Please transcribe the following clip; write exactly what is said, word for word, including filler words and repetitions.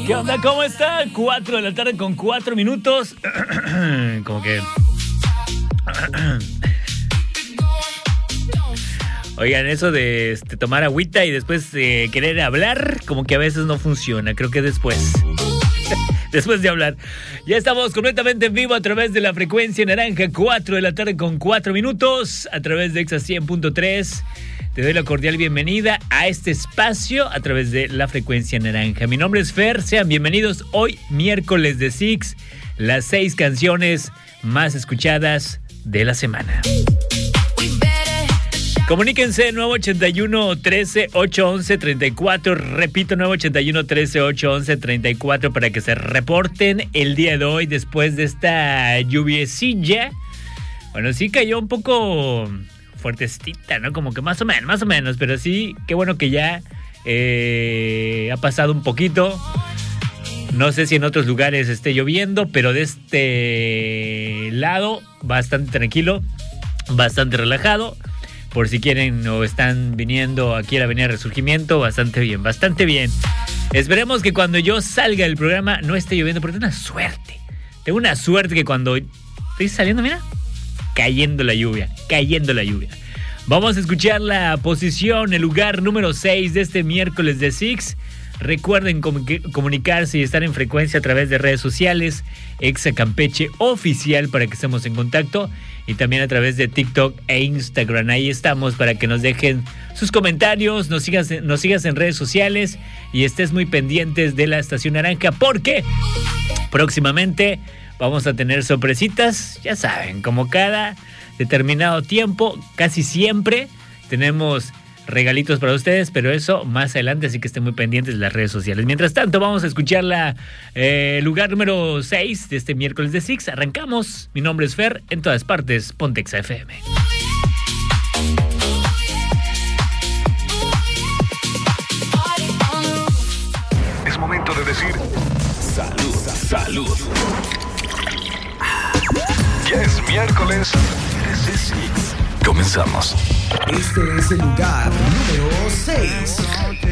¿Qué onda? ¿Cómo está? Cuatro de la tarde con cuatro minutos. Como que... Oigan, eso de este, tomar agüita y después eh, querer hablar, como que a veces no funciona. Creo que después... Después de hablar. Ya estamos completamente en vivo a través de la frecuencia naranja, cuatro de la tarde con cuatro minutos, a través de Exa cien punto tres. Te doy la cordial bienvenida a este espacio a través de la frecuencia naranja. Mi nombre es Fer, sean bienvenidos hoy, miércoles de Six, las seis canciones más escuchadas de la semana. Comuníquense nueve ochenta y uno, trece, ochocientos once, treinta y cuatro. Repito, nueve ochenta y uno, trece, ochocientos once, treinta y cuatro para que se reporten el día de hoy después de esta lluviecilla. Bueno, sí cayó un poco fuertecita, ¿no? Como que más o menos, más o menos, pero sí, qué bueno que ya eh, ha pasado un poquito. No sé si en otros lugares esté lloviendo, pero de este lado bastante tranquilo, bastante relajado. Por si quieren o están viniendo aquí a la Avenida Resurgimiento, bastante bien, bastante bien. Esperemos que cuando yo salga del programa no esté lloviendo, porque tengo una suerte. Tengo una suerte que cuando estoy saliendo, mira, cayendo la lluvia, cayendo la lluvia. Vamos a escuchar la posición, el lugar número seis de este miércoles de Six. Recuerden comunicarse y estar en frecuencia a través de redes sociales, Exa Campeche Oficial, para que estemos en contacto, y también a través de TikTok e Instagram. Ahí estamos para que nos dejen sus comentarios, nos sigas, nos sigas en redes sociales y estés muy pendientes de la Estación Naranja, porque próximamente vamos a tener sorpresitas, ya saben, como cada determinado tiempo, casi siempre tenemos regalitos para ustedes, pero eso más adelante, así que estén muy pendientes de las redes sociales. Mientras tanto, vamos a escuchar la eh, lugar número seis de este miércoles de Six. Arrancamos. Mi nombre es Fer, en todas partes, ponte Exa F M. Es momento de decir salud, salud. Ya es miércoles de Six. Comenzamos. Este es el lugar número seis.